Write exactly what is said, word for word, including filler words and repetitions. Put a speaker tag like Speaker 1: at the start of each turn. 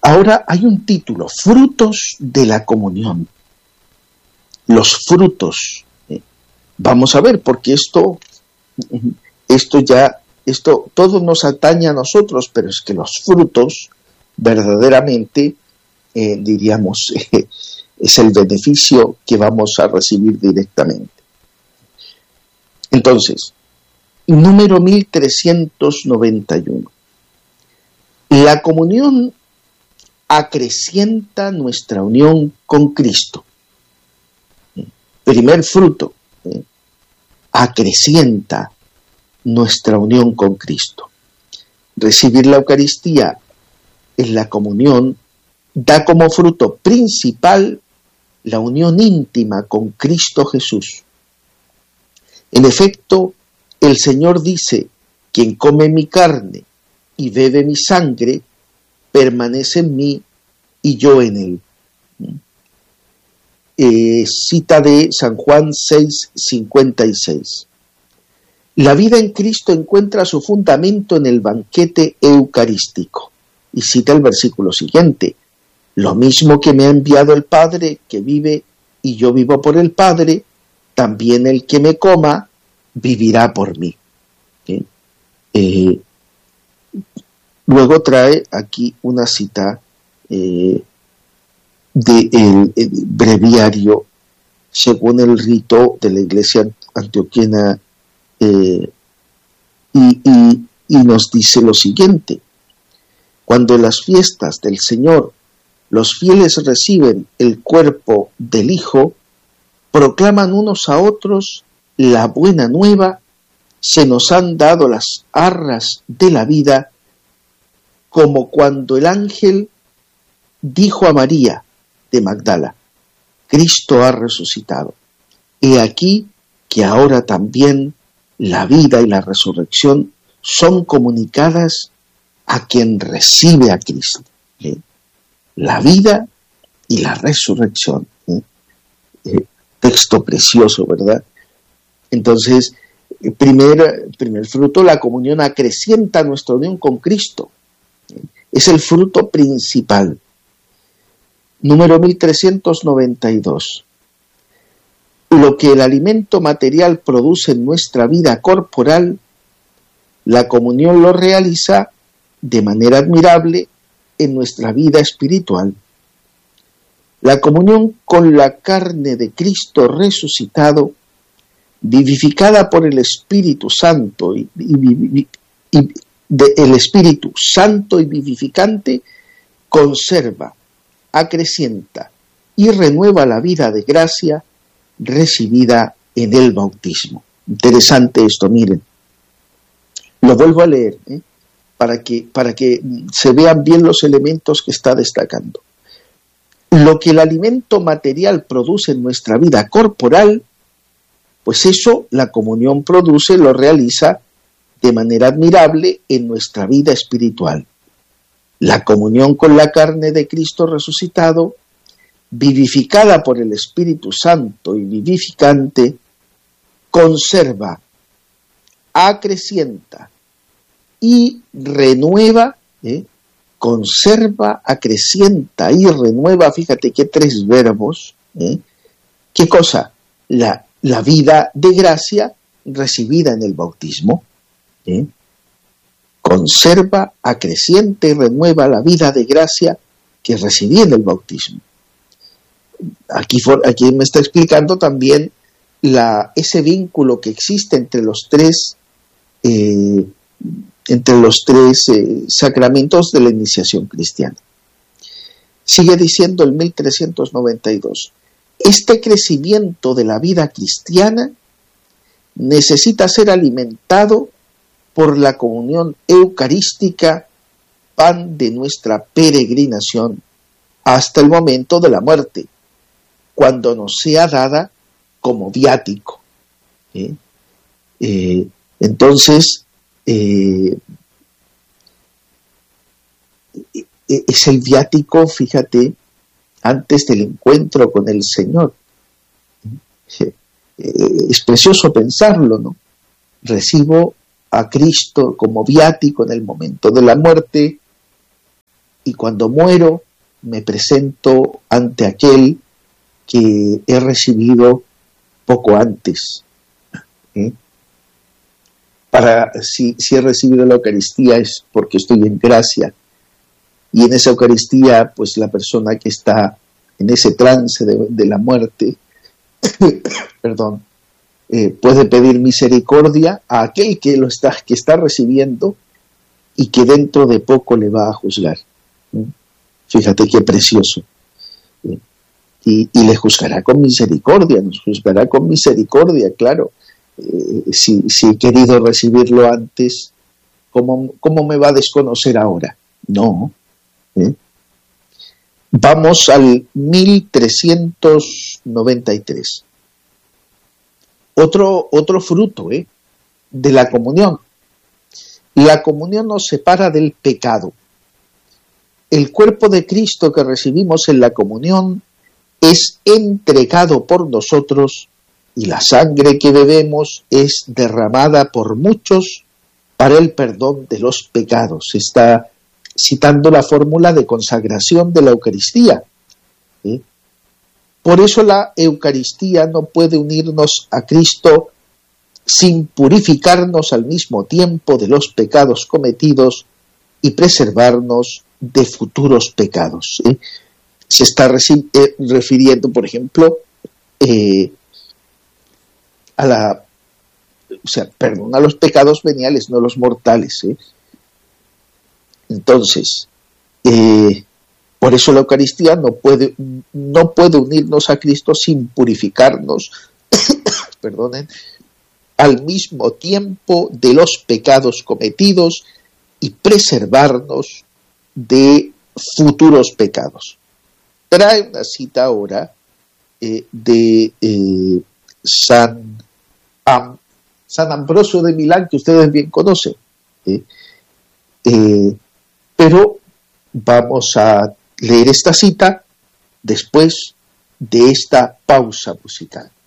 Speaker 1: Ahora hay un título, frutos de la comunión. Los frutos. ¿eh? Vamos a ver, porque esto, esto ya, esto todo nos atañe a nosotros, pero es que los frutos verdaderamente, eh, diríamos, eh, es el beneficio que vamos a recibir directamente. Entonces, número mil trescientos noventa y uno. La comunión acrecienta nuestra unión con Cristo. Primer fruto, ¿eh? acrecienta nuestra unión con Cristo. Recibir la Eucaristía en la comunión da como fruto principal la unión íntima con Cristo Jesús. En efecto, el Señor dice: quien come mi carne y bebe mi sangre, permanece en mí y yo en él. Eh, cita de San Juan seis, cincuenta y seis. La vida en Cristo encuentra su fundamento en el banquete eucarístico. Y cita el versículo siguiente: lo mismo que me ha enviado el Padre, que vive y yo vivo por el Padre, también el que me coma vivirá por mí. ¿Sí? Eh, luego trae aquí una cita eh, del de breviario según el rito de la Iglesia antioquena, eh, y, y, y nos dice lo siguiente: cuando en las fiestas del Señor los fieles reciben el cuerpo del Hijo, proclaman unos a otros la buena nueva: se nos han dado las arras de la vida, como cuando el ángel dijo a María de Magdala: Cristo ha resucitado. He aquí que ahora también la vida y la resurrección son comunicadas a quien recibe a Cristo. ¿eh? La vida y la resurrección. ¿eh? Eh, texto precioso, ¿verdad? Entonces, primer, primer fruto, la comunión acrecienta nuestra unión con Cristo. ¿eh? Es el fruto principal. Número mil trescientos noventa y dos. Lo que el alimento material produce en nuestra vida corporal, la comunión lo realiza de manera admirable en nuestra vida espiritual. La comunión con la carne de Cristo resucitado, vivificada por el Espíritu Santo y, y, y de, el Espíritu Santo y vivificante, conserva, acrecienta y renueva la vida de gracia recibida en el bautismo. Interesante esto, miren. Lo vuelvo a leer, ¿eh? para que, para que se vean bien los elementos que está destacando. Lo que el alimento material produce en nuestra vida corporal, pues eso la comunión produce, lo realiza de manera admirable en nuestra vida espiritual. La comunión con la carne de Cristo resucitado, vivificada por el Espíritu Santo y vivificante, conserva, acrecienta y renueva, ¿eh? conserva, acrecienta y renueva, fíjate qué tres verbos, ¿eh? ¿Qué cosa? La, la vida de gracia recibida en el bautismo, ¿eh? Conserva, acrecienta y renueva la vida de gracia que recibí en el bautismo. Aquí, for, aquí me está explicando también la, ese vínculo que existe entre los tres eh, entre los tres eh, sacramentos de la iniciación cristiana. Sigue diciendo el mil trescientos noventa y dos. Este crecimiento de la vida cristiana necesita ser alimentado por la comunión eucarística, pan de nuestra peregrinación, hasta el momento de la muerte, cuando nos sea dada como viático. ¿eh? Eh, entonces, eh, es el viático, fíjate, antes del encuentro con el Señor. Eh, es precioso pensarlo, ¿no? Recibo a Cristo como viático en el momento de la muerte, y cuando muero me presento ante aquel que he recibido poco antes. ¿eh? Para, si, si he recibido la Eucaristía es porque estoy en gracia, y en esa Eucaristía pues la persona que está en ese trance de, de la muerte perdón, eh, puede pedir misericordia a aquel que lo está, que está recibiendo y que dentro de poco le va a juzgar. ¿eh? Fíjate qué precioso. ¿eh? Y, y le juzgará con misericordia, nos juzgará con misericordia, claro. Eh, si, si he querido recibirlo antes, ¿cómo, cómo me va a desconocer ahora? No. ¿eh? Vamos al mil trescientos noventa y tres. Otro, otro fruto ¿eh? de la comunión. La comunión nos separa del pecado. El cuerpo de Cristo que recibimos en la comunión es entregado por nosotros y la sangre que bebemos es derramada por muchos para el perdón de los pecados. Está citando la fórmula de consagración de la Eucaristía. ¿eh? Por eso la Eucaristía no puede unirnos a Cristo sin purificarnos al mismo tiempo de los pecados cometidos y preservarnos de futuros pecados. ¿eh? Se está reci- eh, refiriendo, por ejemplo, eh, a la, o sea, perdón, a los pecados veniales, no los mortales. ¿eh? Entonces, eh, por eso la Eucaristía no puede, no puede unirnos a Cristo sin purificarnos, perdonen, al mismo tiempo de los pecados cometidos y preservarnos de futuros pecados. Trae una cita ahora eh, de eh, San, Am, San Ambrosio de Milán, que ustedes bien conocen. ¿eh? Eh, pero vamos a leer esta cita después de esta pausa musical.